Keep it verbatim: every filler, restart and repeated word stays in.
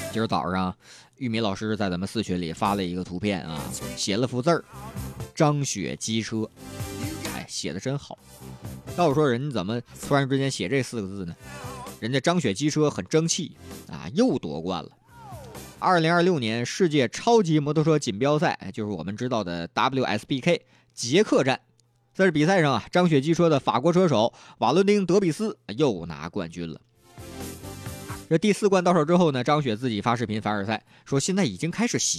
今儿早上，玉米老师在咱们四群里发了一个图片啊，写了幅字儿：张雪机车。哎，写的真好。要我说，人怎么突然之间写这四个字呢？人家张雪机车很争气啊，又夺冠了。二零二六年世界超级摩托车锦标赛，就是我们知道的 W S B K 捷克站。在这比赛上啊，张雪机车的法国车手瓦伦丁·德比斯又拿冠军了。这第四冠到手之后呢，张雪自己发视频凡尔赛，说现在已经开始习